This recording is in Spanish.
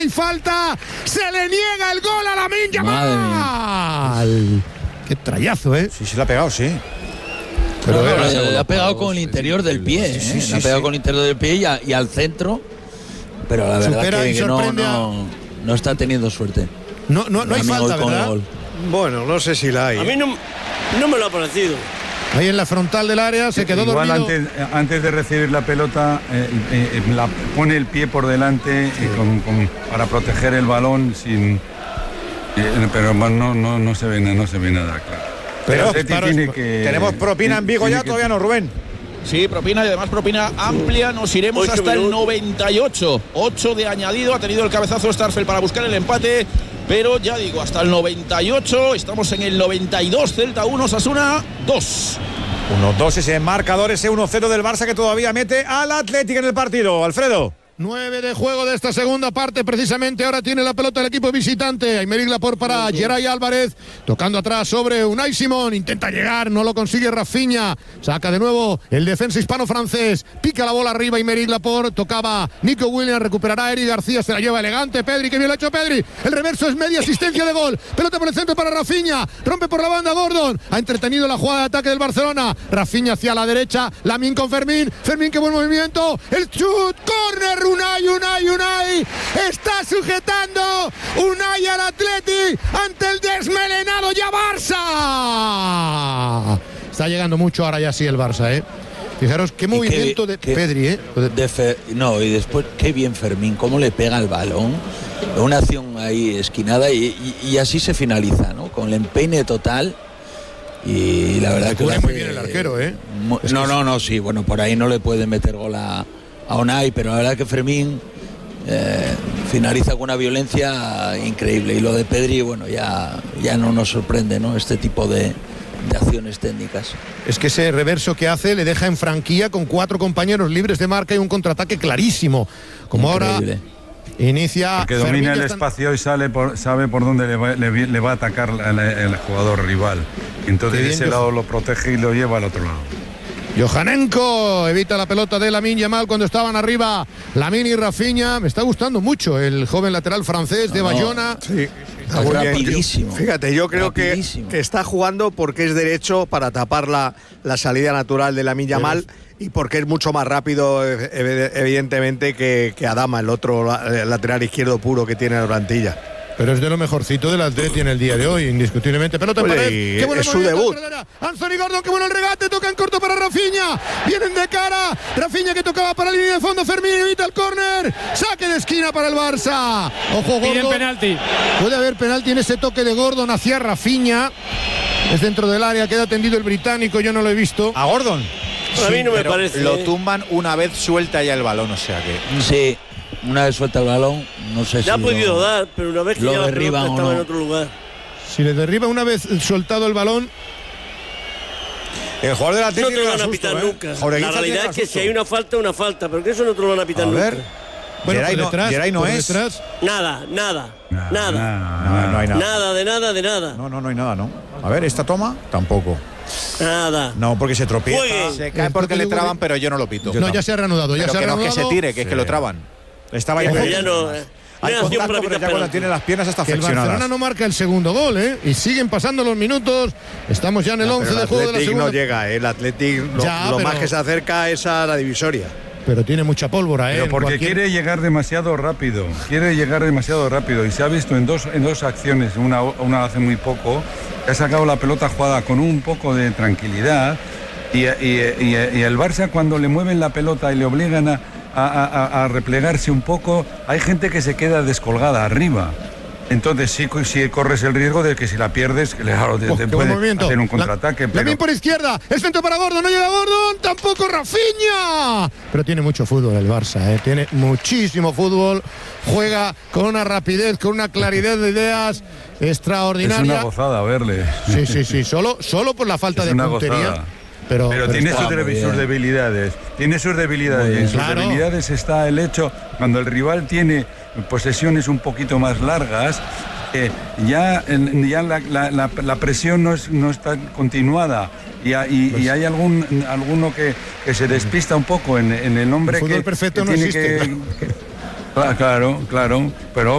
Y falta, se le niega el gol a Lamine Yamal. Qué trayazo, ¿eh? Sí, la ha pegado, sí. Pero le ha pegado con el interior del pie, le ha pegado con el interior del pie y al centro. Pero la verdad que no está teniendo suerte. No hay falta, ¿verdad? Bueno, no sé si la hay. A mí no me lo ha parecido. Ahí en la frontal del área se quedó igual dormido. Antes de recibir la pelota pone el pie por delante para proteger el balón pero no se ve nada claro. Pero tenemos propina en Vigo ya, todavía no, Rubén. Sí, propina y además propina amplia. Nos iremos hasta el 98. 8 de añadido. Ha tenido el cabezazo Starfel para buscar el empate. Pero ya digo, hasta el 98. Estamos en el 92. Celta 1, Osasuna 2. 1-2 ese marcador, ese 1-0 del Barça que todavía mete al Atlético en el partido. Alfredo. 9 de juego de esta segunda parte, precisamente ahora tiene la pelota el equipo visitante. Aymeric Laporte para Geray Álvarez, tocando atrás sobre Unai Simón, intenta llegar, no lo consigue Rafinha, saca de nuevo el defensa hispano-francés, pica la bola arriba Aymeric Laporte, tocaba Nico Williams, recuperará Eric García, se la lleva elegante Pedri, que bien lo ha hecho Pedri, el reverso es media asistencia de gol, pelota por el centro para Rafinha, rompe por la banda Gordon, ha entretenido la jugada de ataque del Barcelona, Rafinha hacia la derecha, Lamine con Fermín, qué buen movimiento, el chut, córner, Unai, está sujetando Unai al Atleti ante el desmelenado ya Barça. Está llegando mucho ahora ya sí el Barça, Fijaros qué movimiento de Pedri, y después qué bien Fermín, cómo le pega el balón, una acción ahí esquinada y así se finaliza, ¿no? Con el empeine total. Y la verdad que muy bien el arquero, sí, bueno, por ahí no le puede meter gol a Unai, pero la verdad que Fermín finaliza con una violencia increíble. Y lo de Pedri, bueno, ya no nos sorprende, ¿no? Este tipo de acciones técnicas. Es que ese reverso que hace le deja en franquía con 4 compañeros libres de marca y un contraataque clarísimo. Como increíble. Ahora inicia. Que domina el espacio y sabe por dónde le va a atacar el jugador rival. Entonces de ese lado lo protege y lo lleva al otro lado. Johannenko evita la pelota de Lamine Yamal cuando estaban arriba Lamine y Rafinha. Me está gustando mucho el joven lateral francés de Bayona. Sí. Rapidísimo. Fíjate, yo creo que está jugando porque es derecho para tapar la salida natural de Lamine Yamal y porque es mucho más rápido, evidentemente, que Adama, el otro lateral izquierdo puro que tiene la plantilla. Pero es de lo mejorcito del Atleti en el día de hoy, indiscutiblemente. Pelota en pared. Qué bueno es su debut. Anthony Gordon, qué bueno el regate, toca en corto para Rafinha. Vienen de cara. Rafinha que tocaba para la línea de fondo. Fermín evita el córner. Saque de esquina para el Barça. Ojo, Gordon. Piden penalti. Puede haber penalti en ese toque de Gordon hacia Rafinha. Es dentro del área, queda tendido el británico, yo no lo he visto. ¿A Gordon? A mí no me parece. Lo tumban una vez suelta ya el balón, o sea que. Sí. Una vez suelta el balón, no sé si ha podido dar, pero una vez que lo ya la derriban pelota estaba en otro lugar. Si le derriba una vez soltado el balón, el jugador del Atlético no te lo van a pitar nunca. La realidad es que si hay una falta, pero que eso no te lo van a pitar nunca. A ver. Bueno, Geray no es. Nada. No hay nada. Nada, de nada. No hay nada, ¿no? A ver, esta toma, tampoco. Nada. No, porque se tropieza. Se cae porque le traban, pero yo no lo pito. Ya se ha reanudado. Pero que no es que se tire, que es que lo traban. Estaba ya no. Hay contacto, pero ya cuando tiene las piernas hasta flexionadas. El Barcelona no marca el segundo gol, y siguen pasando los minutos. Estamos ya en el 11 de juego de la segunda. No llega, el Athletic lo más que se acerca es a la divisoria. Pero tiene mucha pólvora, Pero porque quiere llegar demasiado rápido. Y se ha visto en dos acciones, una hace muy poco, que ha sacado la pelota jugada con un poco de tranquilidad. Y el Barça, cuando le mueven la pelota y le obligan a replegarse un poco, hay gente que se queda descolgada arriba. Entonces sí corres el riesgo de que si la pierdes, claro, te puede hacer un contraataque. Lamine por izquierda, el centro para Gordon, no llega Gordon, tampoco Rafinha. Pero tiene mucho fútbol el Barça, tiene muchísimo fútbol, juega con una rapidez, con una claridad de ideas extraordinaria. Es una gozada verle. Sí, solo por la falta de puntería. Pero tiene sus debilidades. Tiene sus debilidades. Y en sus debilidades está el hecho, cuando el rival tiene posesiones un poquito más largas, ya la presión no está continuada. Y hay alguno que se despista un poco en el hombre el fútbol perfecto no existe. Claro, pero